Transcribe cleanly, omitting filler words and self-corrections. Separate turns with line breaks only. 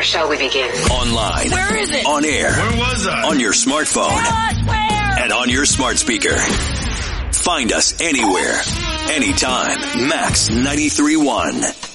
Where shall we begin?
Online.
Where is it?
On air.
Where was I?
On your smartphone.
Where?
And on your smart speaker. Find us anywhere, anytime. Max 93.1.